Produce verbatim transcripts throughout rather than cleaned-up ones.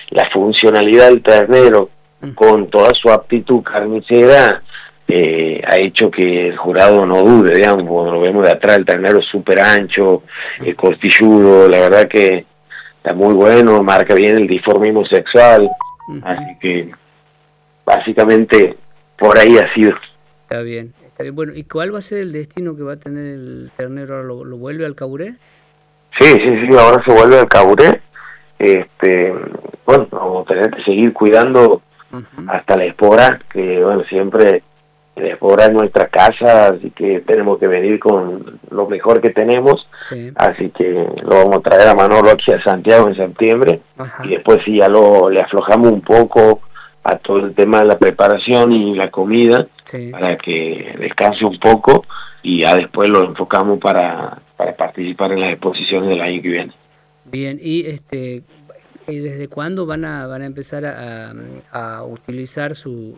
la funcionalidad del ternero con toda su aptitud carnicera eh, ha hecho que el jurado no dude, digamos, cuando lo vemos de atrás, el ternero es súper ancho, eh, costilludo, la verdad que está muy bueno, marca bien el dimorfismo sexual, uh-huh. Así que básicamente por ahí ha sido. Está bien, está bien. Bueno, ¿y cuál va a ser el destino que va a tener el ternero? ¿Ahora lo, lo vuelve al Caburé? Sí, sí, sí, ahora se vuelve al Caburé. Este, bueno, vamos a tener que seguir cuidando uh-huh. hasta la espora, que bueno, siempre la espora es nuestra casa, así que tenemos que venir con lo mejor que tenemos, sí. Así que lo vamos a traer a Manolo aquí a Santiago en septiembre, uh-huh. Y después sí ya lo le aflojamos un poco a todo el tema de la preparación y la comida, sí. Para que descanse un poco y ya después lo enfocamos para, para participar en las exposiciones del año que viene. Bien, y este, ¿y desde cuándo van a van a empezar a, a, a utilizar su,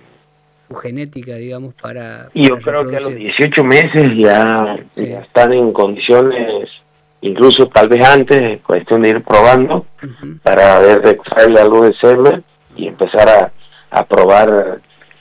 su genética, digamos, para, y yo para creo que a los dieciocho meses ya, sí. Ya están en condiciones, incluso tal vez antes, cuestión de ir probando, uh-huh. Para ver de extraerle algo de semen y empezar a, a probar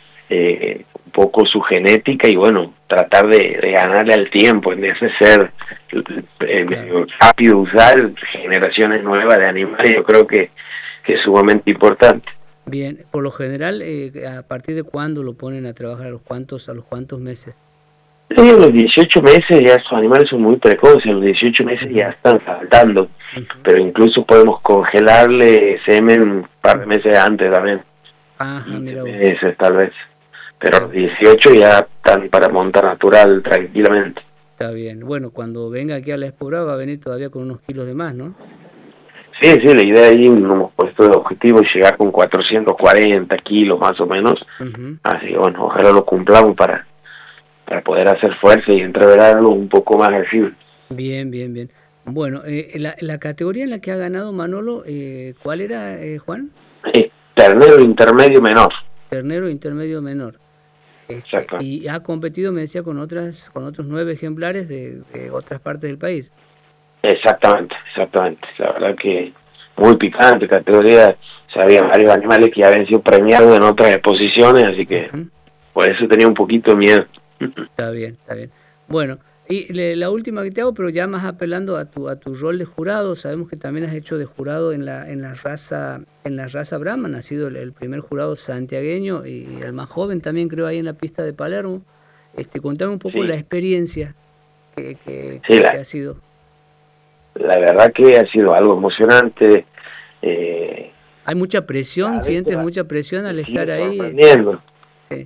eh, un poco su genética y bueno, tratar de, de ganarle al tiempo, en ese ser eh, medio rápido usar generaciones nuevas de animales, yo creo que, que es sumamente importante. Bien, por lo general, eh, ¿a partir de cuándo lo ponen a trabajar? ¿A los cuántos, a los cuántos meses? Sí, a los dieciocho meses ya estos animales son muy precoces, a los dieciocho meses uh-huh. Ya están saltando, uh-huh. Pero incluso podemos congelarle semen un par de meses antes también. Ajá, mira vos. Meses tal vez. Pero a los dieciocho ya están para montar natural tranquilamente. Está bien. Bueno, cuando venga aquí a la Espora va a venir todavía con unos kilos de más, ¿no? Sí, sí, la idea ahí nos hemos puesto de objetivo llegar con cuatrocientos cuarenta kilos más o menos. Uh-huh. Así que bueno, ojalá lo cumplamos para, para poder hacer fuerza y entreverarlo un poco más accesible. Bien, bien, bien. Bueno, eh, la, la categoría en la que ha ganado Manolo, eh, ¿cuál era, eh, Juan? Eh, ternero intermedio menor. Ternero intermedio menor. Este, y ha competido, me decía, con otras con otros nueve ejemplares de, de otras partes del país. Exactamente, exactamente. La verdad que muy picante, categoría. O sea, había varios animales que ya habían sido premiados en otras exposiciones, así que uh-huh. Por eso tenía un poquito de miedo. Está bien, está bien. Bueno, y le, la última que te hago, pero ya más apelando a tu a tu rol de jurado, sabemos que también has hecho de jurado en la en la raza en la raza Brahman, has sido el, el primer jurado santiagueño y el más joven también creo ahí en la pista de Palermo. Este, contame un poco sí. La experiencia que, que, sí, que la, ha sido. La verdad que ha sido algo emocionante. Eh, Hay mucha presión, sientes mucha presión al estar ahí. Sí.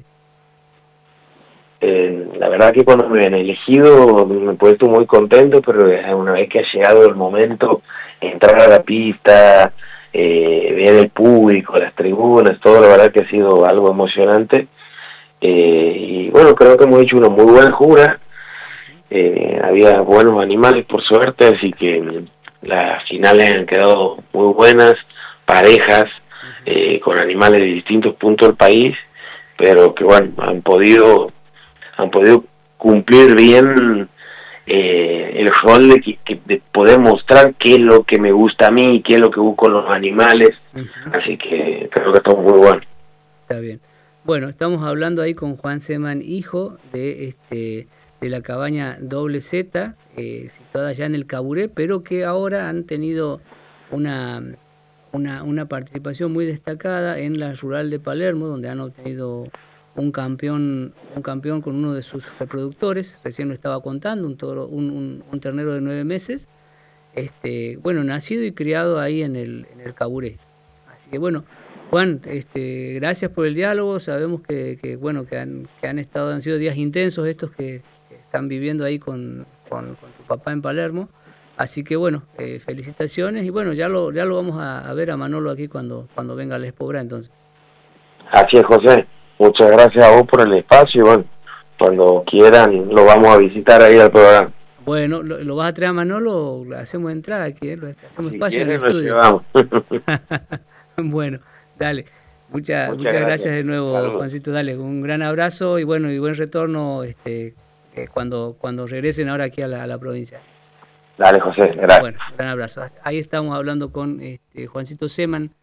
Eh, la verdad que cuando me han elegido me he puesto muy contento, pero una vez que ha llegado el momento, entrar a la pista, eh, ver el público, las tribunas, todo, la verdad que ha sido algo emocionante. Eh, y bueno, creo que hemos hecho una muy buena jura. Eh, había buenos animales por suerte, así que las finales han quedado muy buenas, parejas, eh, con animales de distintos puntos del país, pero que bueno, han podido han podido cumplir bien eh, el rol de, que, que, de poder mostrar qué es lo que me gusta a mí, qué es lo que busco en los animales, uh-huh. Así que creo que está muy bueno. Está bien. Bueno, estamos hablando ahí con Juan Seman, hijo de este de la cabaña Doble Z, eh, situada allá en el Caburé, pero que ahora han tenido una, una, una participación muy destacada en la Rural de Palermo, donde han obtenido un campeón un campeón con uno de sus reproductores, recién lo estaba contando, un toro, un, un, un ternero de nueve meses, este, bueno, nacido y criado ahí en el, en el Caburé. Así que bueno, Juan, este, gracias por el diálogo, sabemos que, que bueno, que han, que han estado, han sido días intensos estos que, que están viviendo ahí con, con, con tu papá en Palermo, así que bueno, eh, felicitaciones y bueno, ya lo, ya lo vamos a, a ver a Manolo aquí cuando, cuando venga a la Espora entonces. Así es, José. Muchas gracias a vos por el espacio y bueno, cuando quieran lo vamos a visitar ahí al programa. Bueno, ¿lo, lo vas a traer a Manolo o hacemos entrada aquí? ¿Eh? Hacemos si espacio en el estudio. Bueno, dale. Mucha, muchas, muchas gracias. gracias de nuevo, Saludos. Juancito. Dale, un gran abrazo y bueno, y buen retorno este, eh, cuando, cuando regresen ahora aquí a la, a la provincia. Dale, José, gracias. Bueno, un gran abrazo. Ahí estamos hablando con este, Juancito Seman.